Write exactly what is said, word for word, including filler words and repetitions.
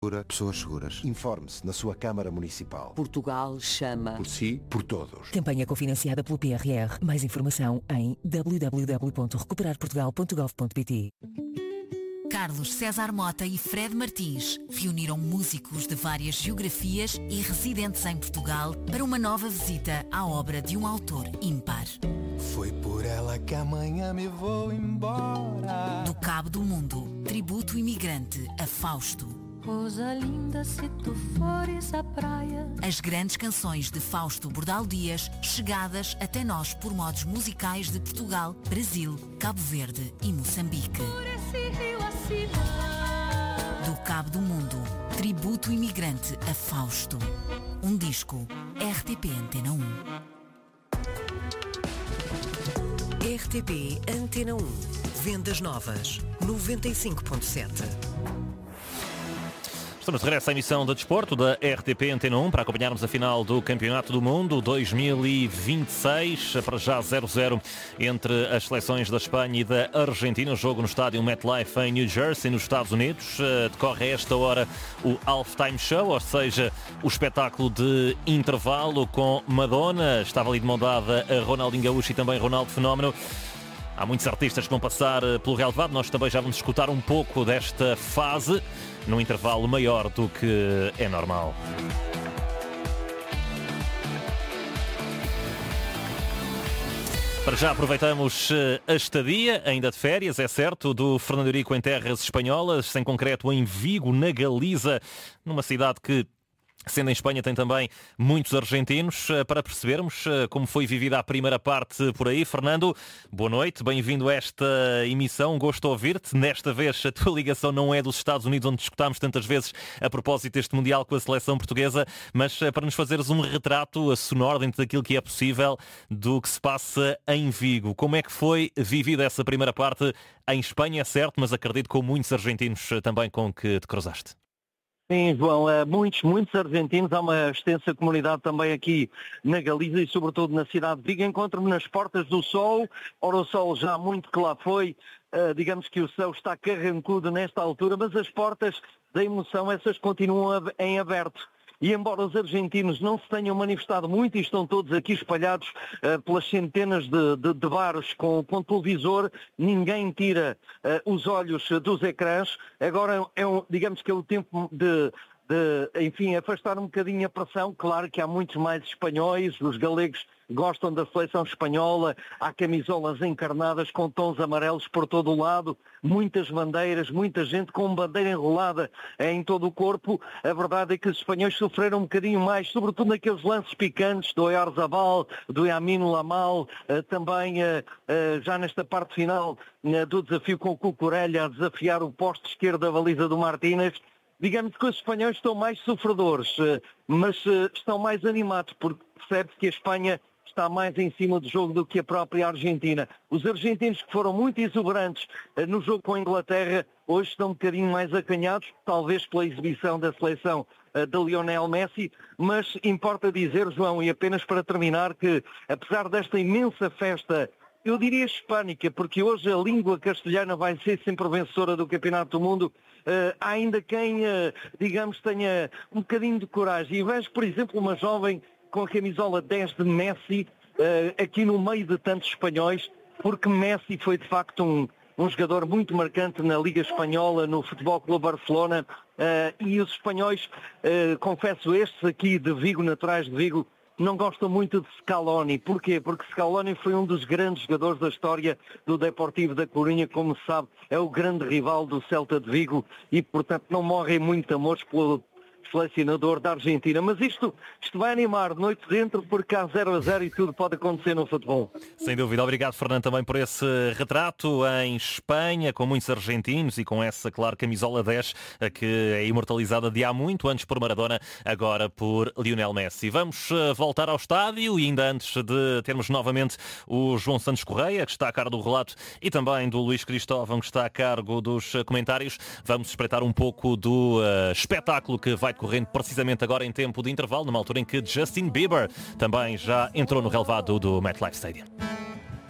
Pessoas seguras. Informe-se na sua Câmara Municipal. Portugal chama. Por si, por todos. Campanha cofinanciada pelo P R R. Mais informação em w w w ponto recuperar portugal ponto gov ponto p t. Carlos César Mota e Fred Martins reuniram músicos de várias geografias e residentes em Portugal para uma nova visita à obra de um autor ímpar. Foi por ela que amanhã me vou embora. Do Cabo do Mundo, tributo imigrante a Fausto. Rosa linda, se tu fores à praia. As grandes canções de Fausto Bordal Dias, chegadas até nós por modos musicais de Portugal, Brasil, Cabo Verde e Moçambique. Por esse rio a cidade. Do Cabo do Mundo, tributo imigrante a Fausto. Um disco, R T P Antena um. R T P Antena um. Vendas novas, noventa e cinco ponto sete. Estamos de regresso à emissão de desporto da R T P Antena um para acompanharmos a final do Campeonato do Mundo dois mil e vinte e seis, para já zero a zero entre as seleções da Espanha e da Argentina. O jogo no estádio MetLife em New Jersey, nos Estados Unidos. Decorre a esta hora o Halftime Show, ou seja, o espetáculo de intervalo com Madonna. Estava ali de mão dada a Ronaldinho Gaúcho e também Ronaldo Fenómeno. Há muitos artistas que vão passar pelo relevado. Nós também já vamos escutar um pouco desta fase num intervalo maior do que é normal. Para já aproveitamos a estadia, ainda de férias, é certo, do Fernando Eurico em terras espanholas, em concreto em Vigo, na Galiza, numa cidade que, sendo em Espanha, tem também muitos argentinos. Para percebermos como foi vivida a primeira parte por aí. Fernando, boa noite, bem-vindo a esta emissão, gosto de ouvir-te. Nesta vez a tua ligação não é dos Estados Unidos, onde discutámos tantas vezes a propósito deste Mundial com a seleção portuguesa, mas para nos fazeres um retrato sonoro dentro daquilo que é possível do que se passa em Vigo. Como é que foi vivida essa primeira parte em Espanha, é certo, mas acredito com muitos argentinos também com que te cruzaste. Sim, João, muitos, muitos argentinos, há uma extensa comunidade também aqui na Galiza e sobretudo na cidade de Vigo. Encontro-me nas Portas do Sol, ora o sol já muito que lá foi, uh, digamos que o céu está carrancudo nesta altura, mas as portas da emoção, essas continuam em aberto. E embora os argentinos não se tenham manifestado muito e estão todos aqui espalhados uh, pelas centenas de, de, de bares com, com televisor, ninguém tira uh, os olhos dos ecrãs. Agora é um, digamos que é o tempo de, de, enfim, afastar um bocadinho a pressão. Claro que há muitos mais espanhóis, os galegos gostam da seleção espanhola, há camisolas encarnadas com tons amarelos por todo o lado, muitas bandeiras, muita gente com bandeira enrolada em todo o corpo. A verdade é que os espanhóis sofreram um bocadinho mais, sobretudo naqueles lances picantes do Oyarzabal, do Yamino Lamal, também já nesta parte final do desafio com o Cucurella a desafiar o poste esquerdo da baliza do Martínez. Digamos que os espanhóis estão mais sofredores, mas estão mais animados, porque percebe-se que a Espanha está mais em cima do jogo do que a própria Argentina. Os argentinos, que foram muito exuberantes no jogo com a Inglaterra, hoje estão um bocadinho mais acanhados, talvez pela exibição da seleção de Lionel Messi, mas importa dizer, João, e apenas para terminar, que apesar desta imensa festa, eu diria hispânica, porque hoje a língua castelhana vai ser sempre vencedora do Campeonato do Mundo, uh, há ainda quem, uh, digamos, tenha um bocadinho de coragem. E vejo, por exemplo, uma jovem com a camisola dez de Messi, uh, aqui no meio de tantos espanhóis, porque Messi foi de facto um, um jogador muito marcante na Liga Espanhola, no Futebol Clube Barcelona, uh, e os espanhóis, uh, confesso estes aqui de Vigo, naturais de Vigo, não gostam muito de Scaloni. Porquê? Porque Scaloni foi um dos grandes jogadores da história do Deportivo da Coruña, como se sabe, é o grande rival do Celta de Vigo e, portanto, não morrem muito amores pelo selecionador da Argentina, mas isto, isto vai animar de noite dentro, porque há zero a zero e tudo pode acontecer no futebol. Sem dúvida. Obrigado, Fernando, também por esse retrato em Espanha, com muitos argentinos e com essa, claro, camisola dez, que é imortalizada de há muito, antes por Maradona, agora por Lionel Messi. Vamos voltar ao estádio e ainda antes de termos novamente o João Santos Correia, que está a cargo do relato, e também do Luís Cristóvão, que está a cargo dos comentários, vamos espreitar um pouco do uh, espetáculo que vai correndo precisamente agora em tempo de intervalo, numa altura em que Justin Bieber também já entrou no relevado do MetLife Stadium.